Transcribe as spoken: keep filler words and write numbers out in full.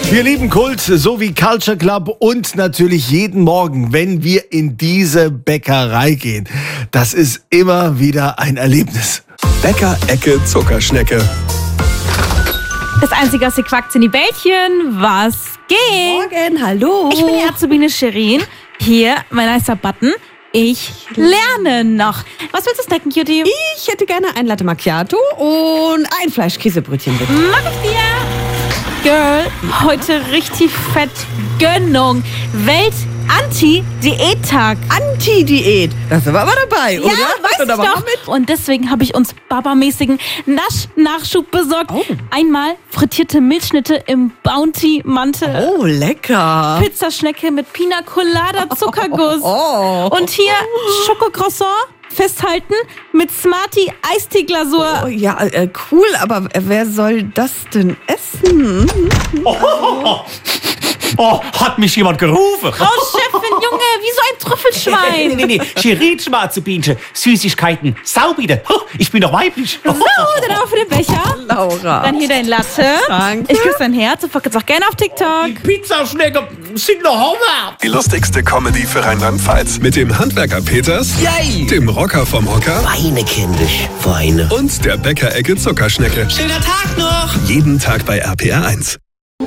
Wir lieben Kult sowie Culture Club und natürlich jeden Morgen, wenn wir in diese Bäckerei gehen. Das ist immer wieder ein Erlebnis. Bäcker-Ecke Zuckerschnecke. Das Einzige, was hier quackt, sind die Bällchen. Was geht? Morgen, hallo. Ich bin die Azubine Shirin. Hier, mein nicer Button. Ich lerne noch. Was willst du snacken, Cutie? Ich hätte gerne ein Latte Macchiato und ein Fleischkäsebrötchen, bitte. Mach ich dir. Girl, heute richtig fett Gönnung. Welt-Anti-Diät-Tag. Anti-Diät. Da sind wir aber dabei, oder? Ja, weiß Oder ich machen wir doch. mit? Und deswegen habe ich uns Baba-mäßigen Nasch-Nachschub besorgt. Oh. Einmal frittierte Milchschnitte im Bounty-Mantel. Oh, lecker. Pizzaschnecke mit Pina Colada Zuckerguss. Oh. Und hier Schokocroissant festhalten mit Smarty Eistee-Glasur. Oh, ja, äh, cool, aber wer soll das denn essen? Oh, oh, hat mich jemand gerufen? Oh, Chefin, Junge, wie so ein Nee, Trüffelschwein. nee, nee, Shirin Schmarzubinchen, Süßigkeiten, Sau bitte. Oh, ich bin doch weiblich. So, dann auch für den Becher. Laura. Dann hier dein Latte. Danke. Ich küsse dein Herz und folgt jetzt auch gerne auf TikTok. Pizzaschnecke sind doch Hammer. Die lustigste Comedy für Rheinland-Pfalz. Mit dem Handwerker Peters, Yay! dem Rocker vom Hocker Weine, kindisch, Weine. und der Bäcker-Ecke Zuckerschnecke. Schöner Tag noch! Jeden Tag bei R P R eins.